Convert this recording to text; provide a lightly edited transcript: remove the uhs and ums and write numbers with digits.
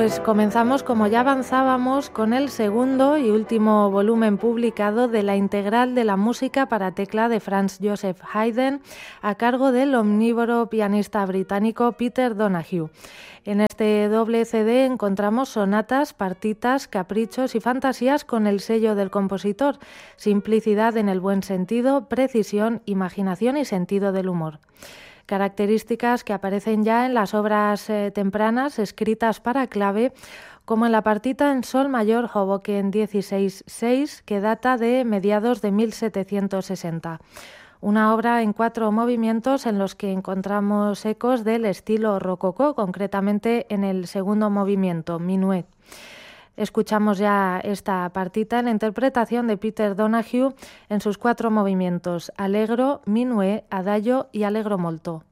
Pues comenzamos, como ya avanzábamos, con el segundo y último volumen publicado de la integral de la música para tecla de Franz Joseph Haydn, a cargo del omnívoro pianista británico Peter Donahue. En este doble CD encontramos sonatas, partitas, caprichos y fantasías con el sello del compositor, simplicidad en el buen sentido, precisión, imaginación y sentido del humor. Características que aparecen ya en las obras tempranas escritas para clave, como en la partita en sol mayor Hoboken 16-6, que data de mediados de 1760. Una obra en 4 movimientos en los que encontramos ecos del estilo rococó, concretamente en el segundo movimiento, minuet. Escuchamos ya esta partita en la interpretación de Peter Donahue en sus 4 movimientos, allegro, minuet, adagio y allegro molto.